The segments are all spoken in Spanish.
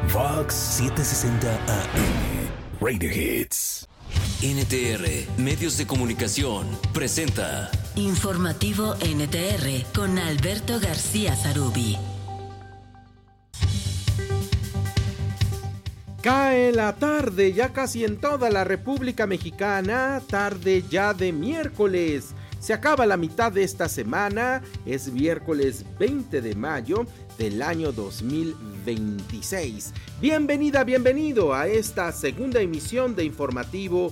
Fox 760 AM. Radio Hits. NTR, Medios de Comunicación, presenta Informativo NTR con Alberto García Zarubi. Cae la tarde, ya casi en toda la República Mexicana, tarde ya de miércoles. Se acaba la mitad de esta semana, es miércoles 20 de mayo del año 2026. Bienvenida, bienvenido a esta segunda emisión de Informativo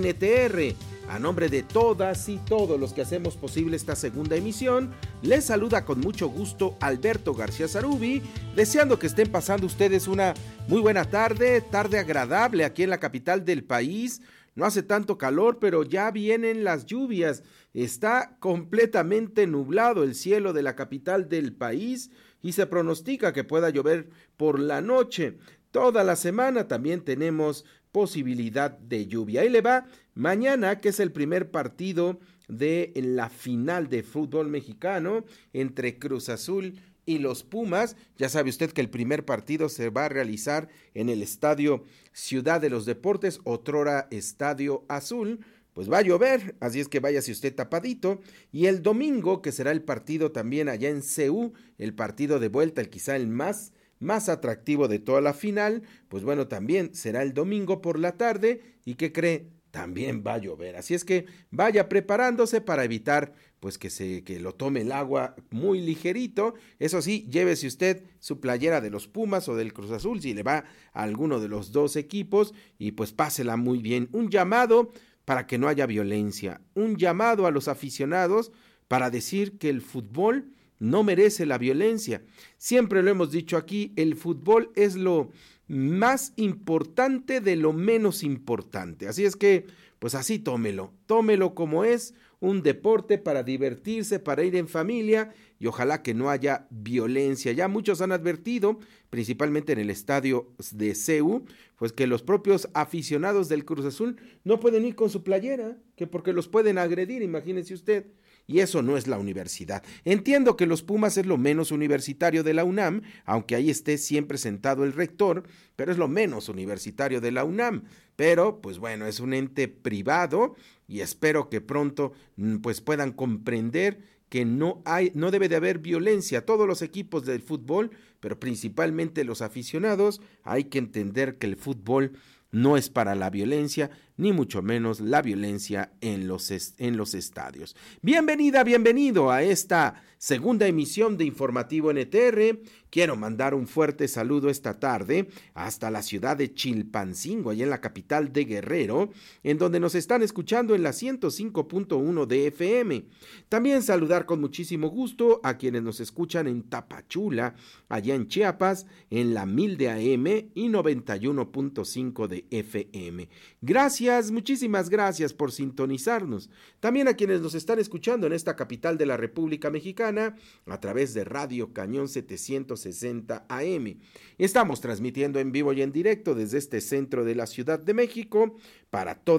NTR. A nombre de todas y todos los que hacemos posible esta segunda emisión, les saluda con mucho gusto Alberto García Zarubi, deseando que estén pasando ustedes una muy buena tarde agradable aquí en la capital del país. No hace tanto calor, pero ya vienen las lluvias. Está completamente nublado el cielo de la capital del país y se pronostica que pueda llover por la noche. Toda la semana también tenemos posibilidad de lluvia. Ahí le va mañana, que es el primer partido de la final de fútbol mexicano entre Cruz Azul y los Pumas. Ya sabe usted que el primer partido se va a realizar en el Estadio Ciudad de los Deportes, otrora Estadio Azul. Pues va a llover, así es que váyase usted tapadito. Y el domingo, que será el partido también allá en CU, el partido de vuelta, el quizá el más atractivo de toda la final, pues bueno, también será el domingo por la tarde. ¿Y qué cree? También va a llover, así es que vaya preparándose para evitar pues que lo tome el agua muy ligerito. Eso sí, llévese usted su playera de los Pumas o del Cruz Azul si le va a alguno de los dos equipos y pues pásela muy bien. Un llamado para que no haya violencia, un llamado a los aficionados para decir que el fútbol no merece la violencia. Siempre lo hemos dicho aquí, el fútbol es lo más importante de lo menos importante. Así es que, pues así tómelo como es, un deporte para divertirse, para ir en familia y ojalá que no haya violencia. Ya muchos han advertido, principalmente en el estadio de CU, pues que los propios aficionados del Cruz Azul no pueden ir con su playera, que porque los pueden agredir, imagínese usted. Y eso no es la universidad. Entiendo que los Pumas es lo menos universitario de la UNAM, aunque ahí esté siempre sentado el rector, pero es lo menos universitario de la UNAM. Pero, pues bueno, es un ente privado y espero que pronto pues puedan comprender que no debe de haber violencia. Todos los equipos del fútbol, pero principalmente los aficionados, hay que entender que el fútbol no es para la violencia, ni mucho menos la violencia en los estadios. Bienvenida, bienvenido a esta segunda emisión de Informativo NTR. Quiero mandar un fuerte saludo esta tarde hasta la ciudad de Chilpancingo, allá en la capital de Guerrero, en donde nos están escuchando en la 105.1 de FM. También saludar con muchísimo gusto a quienes nos escuchan en Tapachula, allá en Chiapas, en la 1000 de AM y 91.5 de FM. Gracias, muchísimas gracias por sintonizarnos. También a quienes nos están escuchando en esta capital de la República Mexicana a través de Radio Cañón 760 AM. Estamos transmitiendo en vivo y en directo desde este centro de la Ciudad de México para toda